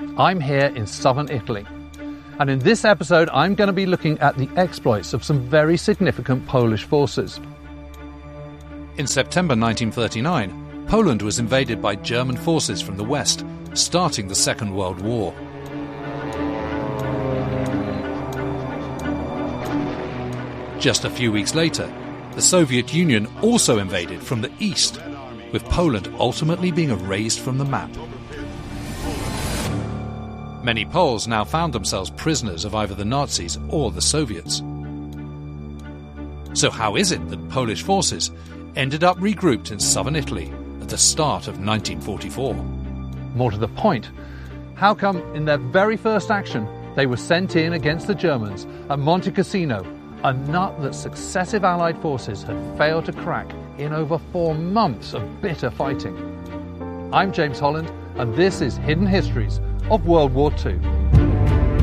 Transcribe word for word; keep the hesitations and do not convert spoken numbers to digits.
I'm here in southern Italy. And in this episode, I'm going to be looking at the exploits of some very significant Polish forces. In September nineteen thirty-nine, Poland was invaded by German forces from the west, starting the Second World War. Just a few weeks later, the Soviet Union also invaded from the east, with Poland ultimately being erased from the map. Many Poles now found themselves prisoners of either the Nazis or the Soviets. So how is it that Polish forces ended up regrouped in southern Italy at the start of nineteen forty-four? More to the point, how come in their very first action they were sent in against the Germans at Monte Cassino, a nut that successive Allied forces had failed to crack in over four months of bitter fighting? I'm James Holland, and this is Hidden Histories of World War Two.